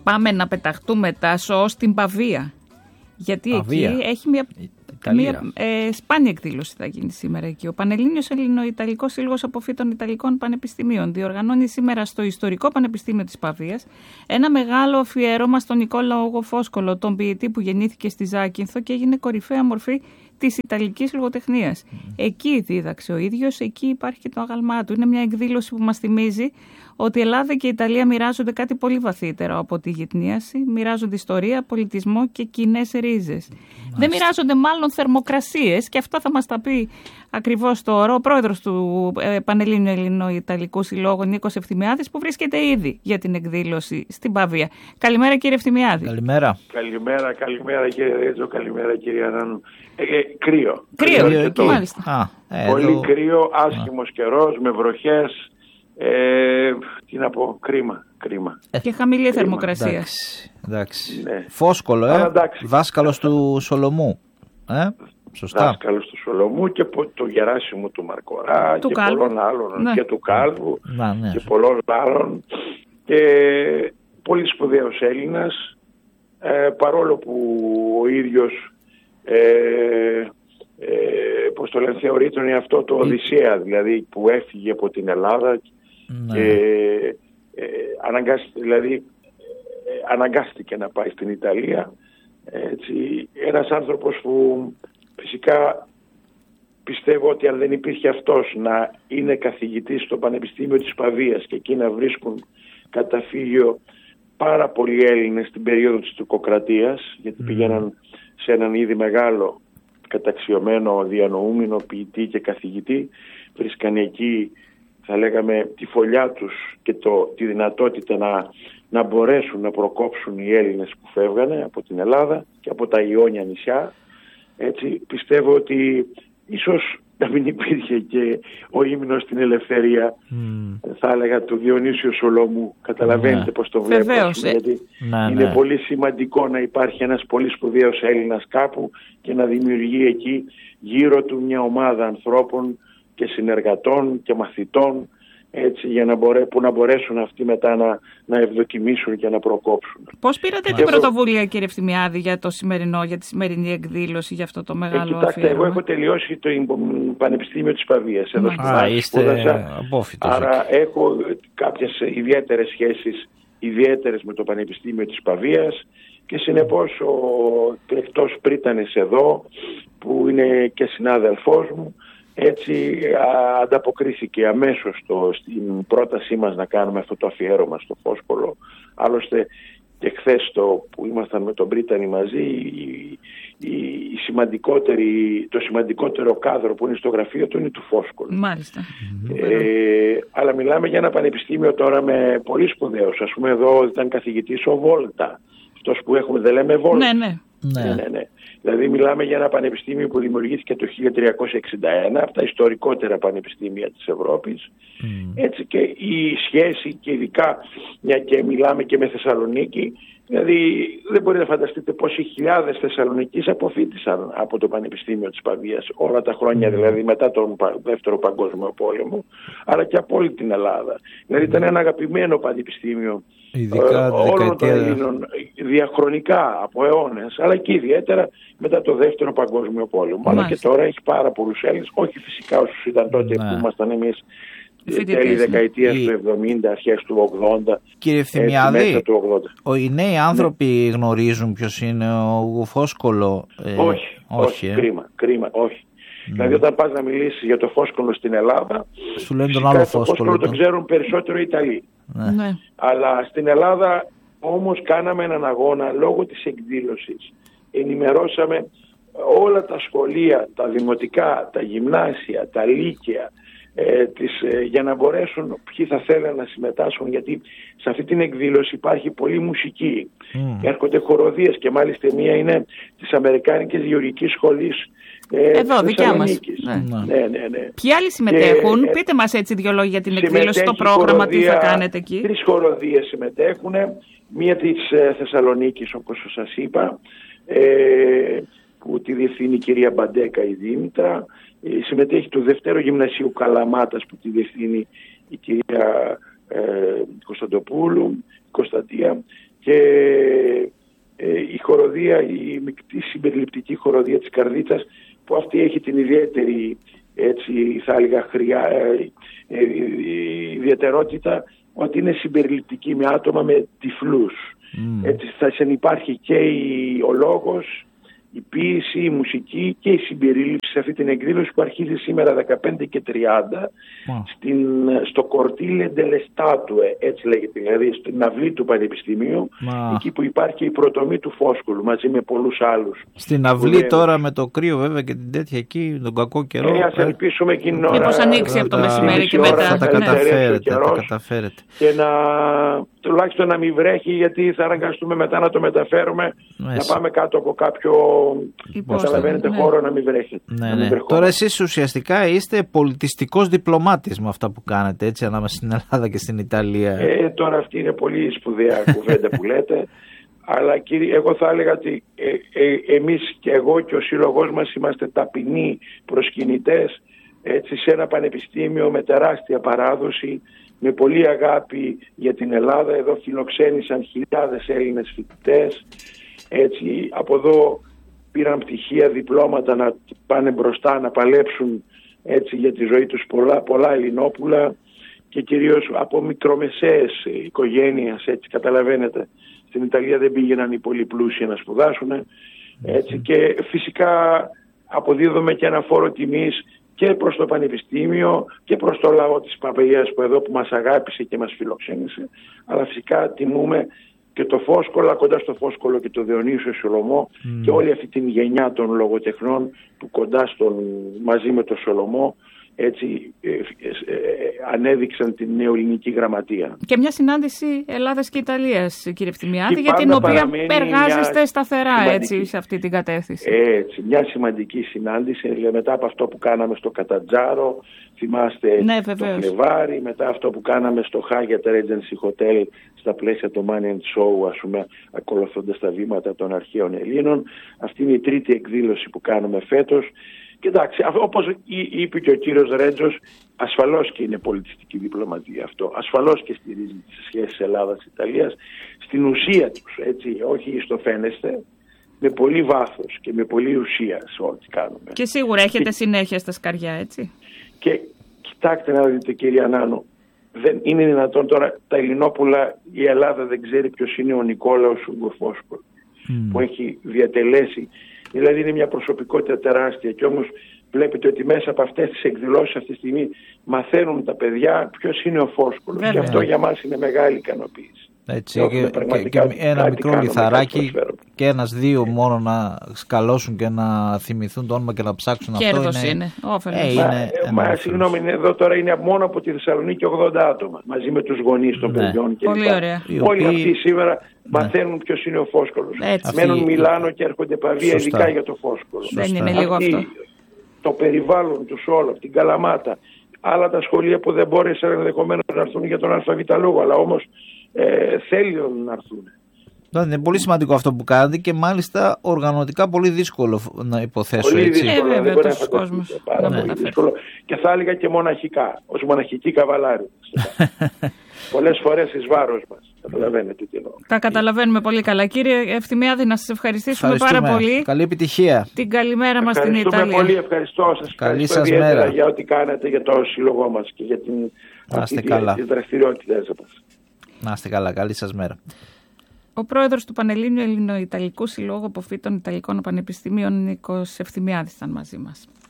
πάμε να πεταχτούμε, Τάσο, στην Παβία. Γιατί Παβία. εκεί έχει μια σπάνια εκδήλωση θα γίνει σήμερα εκεί. Ο Πανελλήνιος Ελληνοϊταλικός Σύλλογος Αποφύτων Ιταλικών Πανεπιστημίων διοργανώνει σήμερα στο Ιστορικό Πανεπιστήμιο της Παβίας ένα μεγάλο αφιέρωμα στον Νικόλαο Φόσκολο, τον ποιητή που γεννήθηκε στη Ζάκυνθο και έγινε κορυφαία μορφή της Ιταλικής λογοτεχνίας. Εκεί δίδαξε ο ίδιος, εκεί υπάρχει και το άγαλμά του. Είναι μια εκδήλωση που μας θυμίζει ότι η Ελλάδα και η Ιταλία μοιράζονται κάτι πολύ βαθύτερο από τη γυτνίαση. Μοιράζονται ιστορία, πολιτισμό και κοινές ρίζες. Δεν μοιράζονται μάλλον θερμοκρασίες, και αυτό θα μας τα πει ακριβώς τώρα ο πρόεδρος του Πανελλήνιου Ελληνοϊταλικού Συλλόγου, Νίκος Ευθυμιάδης, που βρίσκεται ήδη για την εκδήλωση στην Παβία. Καλημέρα, κύριε Ευθυμιάδη. Καλημέρα. Καλημέρα κύριε Ρέτζο, καλημέρα κύριε Αράνου. Κρύο εκεί, μάλιστα. Πολύ κρύο, άσχημος καιρός, με βροχές. Τι να πω, κρίμα. Και χαμηλή θερμοκρασία. Εντάξει. Ναι. Φόσκολο, δάσκαλος του Σολομού. Σωστά. Δάσκαλος του Σολομού και το Γεράσιμου του Μαρκορά του και Κάλβου. πολλών άλλων, ναι. Και του Κάλβου ναι. Και πολλών άλλων, και πολύ σπουδαίος Έλληνας, παρόλο που ο ίδιος πώς το λένε, θεωρείται είναι αυτό το Οδυσσέα, δηλαδή που έφυγε από την Ελλάδα, ναι. Και αναγκάστηκε να πάει στην Ιταλία, έτσι, ένας άνθρωπος που φυσικά πιστεύω ότι αν δεν υπήρχε αυτός να είναι καθηγητής στο Πανεπιστήμιο της Παβίας και εκεί να βρίσκουν καταφύγιο πάρα πολλοί Έλληνες στην περίοδο της τουρκοκρατίας, γιατί πήγαιναν σε έναν ήδη μεγάλο καταξιωμένο διανοούμενο ποιητή και καθηγητή, βρίσκαν εκεί, θα λέγαμε, τη φωλιά τους και τη δυνατότητα να μπορέσουν να προκόψουν οι Έλληνες που φεύγανε από την Ελλάδα και από τα Ιόνια νησιά. Έτσι, πιστεύω ότι ίσως να μην υπήρχε και ο ύμνος στην ελευθερία, θα έλεγα, του Διονύσιου Σολομού. Καταλαβαίνετε πώς το βλέπω. Γιατί είναι πολύ σημαντικό να υπάρχει ένας πολύ σπουδαίος Έλληνας κάπου και να δημιουργεί εκεί γύρω του μια ομάδα ανθρώπων και συνεργατών και μαθητών, έτσι, για που να μπορέσουν αυτοί μετά να ευδοκιμήσουν και να προκόψουν. Πώς πήρατε την πρωτοβουλία, κύριε Ευθυμιάδη, για τη σημερινή εκδήλωση, για αυτό το μεγάλο κοιτάξτε, εγώ έχω τελειώσει το Πανεπιστήμιο της Παβίας. Εδώ σπούδασα. Άρα έχω κάποιες ιδιαίτερες σχέσεις, ιδιαίτερες με το Πανεπιστήμιο της Παβίας, και συνεπώς ο εκλεκτός Πρίτανης εδώ, που είναι και συνάδελφός μου, έτσι ανταποκρίθηκε αμέσως στην πρότασή μας να κάνουμε αυτό το αφιέρωμα στο Φόσκολο. Άλλωστε και χθες που ήμασταν με τον Πρίτανη μαζί, το σημαντικότερο κάδρο που είναι στο γραφείο του είναι του Φόσκολου. Μάλιστα. Αλλά μιλάμε για ένα πανεπιστήμιο τώρα με πολύ σπουδαίους. Ας πούμε εδώ ήταν καθηγητής ο Βόλτα. Αυτός που έχουμε, δεν λέμε Βόλτα. Ναι. Δηλαδή μιλάμε για ένα πανεπιστήμιο που δημιουργήθηκε το 1361, από τα ιστορικότερα πανεπιστήμια της Ευρώπης. Έτσι, και η σχέση, και ειδικά μια και μιλάμε και με Θεσσαλονίκη, δηλαδή δεν μπορείτε να φανταστείτε πόσοι χιλιάδες Θεσσαλονικείς αποφοίτησαν από το Πανεπιστήμιο της Παβίας όλα τα χρόνια, δηλαδή μετά τον Δεύτερο Παγκόσμιο Πόλεμο, αλλά και από όλη την Ελλάδα. Δηλαδή ήταν ένα αγαπημένο πανεπιστήμιο όλων των Ελλήνων διαχρονικά από αιώνες, αλλά και ιδιαίτερα μετά το Δεύτερο Παγκόσμιο Πόλεμο. Αλλά και τώρα έχει πάρα πολλούς Έλληνες, όχι φυσικά όσους ήταν τότε που ήμασταν εμείς τέλη δεκαετίας του 70, αρχές του 80. Κύριε Ευθυμιάδη, οι νέοι άνθρωποι γνωρίζουν ποιος είναι ο Φόσκολο? Όχι, κρίμα, όχι. Δηλαδή όταν πας να μιλήσεις για το Φόσκολο στην Ελλάδα, σου λένε τον άλλο Φόσκολο τον ξέρουν περισσότερο οι Ιταλοί. Ναι. Αλλά στην Ελλάδα όμως κάναμε έναν αγώνα λόγω της εκδήλωσης. Ενημερώσαμε όλα τα σχολεία, τα δημοτικά, τα γυμνάσια, τα λύκεια, για να μπορέσουν ποιοι θα θέλουν να συμμετάσχουν, γιατί σε αυτή την εκδήλωση υπάρχει πολλή μουσική. Έρχονται χοροδίες, και μάλιστα μία είναι της Αμερικάνικης Γεωργικής Σχολής εδώ, δικιά μας. Ναι. Ποιοι άλλοι συμμετέχουν? Πείτε μας έτσι δύο λόγια για την εκδήλωση, το πρόγραμμα, τι θα κάνετε εκεί. 3 χοροδίες συμμετέχουν. Μία της Θεσσαλονίκης, όπως σας είπα, που τη διευθύνει η κυρία Μπαντέκα η Δήμητρα. Συμμετέχει του Δευτέρου Γυμνασίου Καλαμάτας, που τη διευθύνει η κυρία Κωνσταντοπούλου, Κωνσταντία, και η χοροδία, η μεικτή συμπεριληπτική χοροδία της Καρδίτσας, που αυτή έχει την ιδιαίτερη, έτσι θα έλεγα, ιδιαιτερότητα ότι είναι συμπεριληπτική με άτομα με τυφλούς. Έτσι θα συνυπάρχει και ο λόγος, η ποίηση, η μουσική και η συμπερίληψη σε αυτή την εκδήλωση που αρχίζει σήμερα 15:30 στο Κορτίλε Ντελεστάτουε, έτσι λέγεται, δηλαδή στην αυλή του Πανεπιστημίου, εκεί που υπάρχει η πρωτομή του Φόσκολου μαζί με πολλούς άλλους. Στην αυλή τώρα με το κρύο βέβαια και την τέτοια εκεί, τον κακό καιρό. Ας ελπίσουμε εκείνη την ώρα. Μήπως ανοίξει από το μεσημέρι και μετά. Θα τα καταφέρετε. Και τουλάχιστον να μην βρέχει, γιατί θα αναγκαστούμε μετά να το μεταφέρουμε, να πάμε κάτω από κάποιο, καταλαβαίνετε, χώρο να μην βρέχει. Τώρα εσείς ουσιαστικά είστε πολιτιστικός διπλωμάτης με αυτά που κάνετε, έτσι, ανάμεσα στην Ελλάδα και στην Ιταλία. Τώρα αυτή είναι πολύ σπουδαία κουβέντα που λέτε, αλλά κύριε, εγώ θα έλεγα ότι εμείς και εγώ και ο σύλλογός μας είμαστε ταπεινοί προσκυνητές, έτσι, σε ένα πανεπιστήμιο με τεράστια παράδοση, με πολλή αγάπη για την Ελλάδα. Εδώ φιλοξένησαν χιλιάδες Έλληνες φοιτητές, έτσι, από εδώ πήραν πτυχία, διπλώματα να πάνε μπροστά, να παλέψουν, έτσι, για τη ζωή τους πολλά Ελληνόπουλα, και κυρίως από μικρομεσαίες οικογένειες, έτσι, καταλαβαίνετε. Στην Ιταλία δεν πήγαιναν οι πολύ πλούσιοι να σπουδάσουν, έτσι, και φυσικά αποδίδουμε και ένα φόρο τιμής και προς το Πανεπιστήμιο και προς το λαό της Παπαγίας που εδώ που μας αγάπησε και μας φιλοξένησε, αλλά φυσικά τιμούμε και το Φόσκολο, κοντά στο Φόσκολο και το Διονύσιο Σολομό και όλη αυτή την γενιά των λογοτεχνών που κοντά μαζί με το Σολομό, έτσι, ανέδειξαν την νεοελληνική γραμματεία. Και μια συνάντηση Ελλάδας και Ιταλίας, κύριε Ευθυμιάδη, για την οποία εργάζεστε σταθερά, έτσι, σε αυτή την κατεύθυνση. Έτσι, μια σημαντική συνάντηση, μετά από αυτό που κάναμε στο Κατατζάρο, θυμάστε, το Φλεβάρι, μετά αυτό που κάναμε στο Hyatt Regency Hotel στα πλαίσια του Money and Show, ας πούμε, ακολουθώντας τα βήματα των αρχαίων Ελλήνων. Αυτή είναι η τρίτη εκδήλωση που κάνουμε φέτος. Κοιτάξτε, όπως είπε και ο κύριος Ρέτζος, ασφαλώς και είναι πολιτιστική διπλωματία αυτό. Ασφαλώς και στηρίζει τις σχέσεις Ελλάδας-Ιταλίας στην ουσία τους, έτσι, όχι στο φαίνεστε, με πολύ βάθος και με πολύ ουσία σε ό,τι κάνουμε. Και σίγουρα έχετε συνέχεια στα σκαριά, έτσι. Και κοιτάξτε να δείτε, κύριε Ανάνο, δεν είναι δυνατόν τώρα τα Ελληνόπουλα, η Ελλάδα δεν ξέρει ποιος είναι ο Νικόλαος Φόσκολος, που έχει διατελέσει. Δηλαδή είναι μια προσωπικότητα τεράστια, και όμως βλέπετε ότι μέσα από αυτές τις εκδηλώσεις αυτή τη στιγμή μαθαίνουν τα παιδιά ποιος είναι ο Φόσκολος. Και αυτό για μας είναι μεγάλη ικανοποίηση. Έτσι, και ένα μικρό λιθαράκι και ένας-δύο μόνο να σκαλώσουν και να θυμηθούν το όνομα και να ψάξουν. Κέρδος αυτό είναι όφελος. Συγγνώμη, εδώ τώρα είναι μόνο από τη Θεσσαλονίκη 80 άτομα μαζί με τους γονείς των παιδιών. Πολύ ωραία. Όλοι αυτοί σήμερα μαθαίνουν ποιος είναι ο Φόσκολος. Μένουν Μιλάνο και έρχονται Παβία ειδικά για το Φόσκολο. Δεν είναι λίγο αυτό. Το περιβάλλον τους όλο, την Καλαμάτα, άλλα τα σχολεία που δεν μπόρεσαν ενδεχομένως να έρθουν για τον ΑΒ λόγο, αλλά όμως θέλουν να έρθουν. Είναι πολύ σημαντικό αυτό που κάνετε και μάλιστα οργανωτικά πολύ δύσκολο να υποθέσω. Πολύ έτσι. δύσκολο, βέβαια, τόσο κόσμος. Πάρα πολύ δύσκολο. Και θα έλεγα και μοναχικά, ως μοναχική καβαλάρη. Πολλές φορές εις βάρος μας. Καταλαβαίνετε τι εννοώ. Τα καταλαβαίνουμε πολύ καλά. Κύριε Ευθυμιάδη, να σας ευχαριστήσουμε πάρα πολύ. Καλή επιτυχία. Την καλημέρα μας στην Ιταλία. Ευχαριστούμε πολύ, ευχαριστώ σας. Καλή σας μέρα. Για ό,τι κάνετε για το σύλλογό μας και για τις δραστηριότητες μας. Να είστε καλά, καλή σας μέρα. Ο πρόεδρος του Πανελλήνιου Ελληνοϊταλικού Συλλόγου Αποφύτων Ιταλικών Πανεπιστημίων, Νίκος Ευθυμιάδης, ήταν μαζί μας.